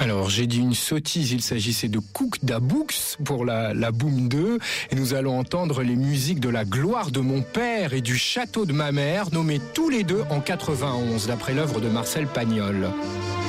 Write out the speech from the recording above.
Alors, j'ai dit une sottise, il s'agissait de Cook Da Books pour la Boom 2, et nous allons entendre les musiques de La gloire de mon père et du château de ma mère, nommés tous les deux en 91, d'après l'œuvre de Marcel Pagnol.